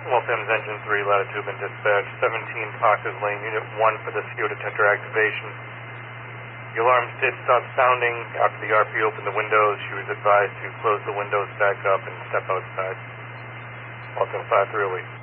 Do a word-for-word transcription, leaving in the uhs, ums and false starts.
Waltham's Engine three, Latitude and Dispatch, seventeen Parkers Lane, Unit one for the C O detector activation. The alarms did stop sounding after the R P opened the windows. She was advised to close the windows back up and step outside. Waltham five three oh eight.